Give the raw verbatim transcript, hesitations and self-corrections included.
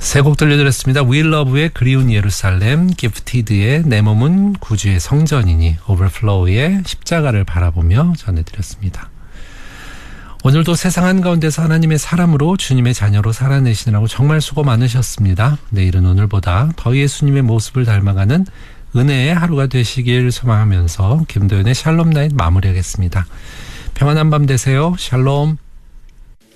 세 곡 들려드렸습니다. 윌러브의 그리운 예루살렘, 기프티드의 내 몸은 구주의 성전이니, 오버플로우의 십자가를 바라보며 전해드렸습니다. 오늘도 세상 한가운데서 하나님의 사람으로 주님의 자녀로 살아내시느라고 정말 수고 많으셨습니다. 내일은 오늘보다 더 예수님의 모습을 닮아가는 은혜의 하루가 되시길 소망하면서 김도연의 샬롬 나잇 마무리하겠습니다. 평안한 밤 되세요. 샬롬.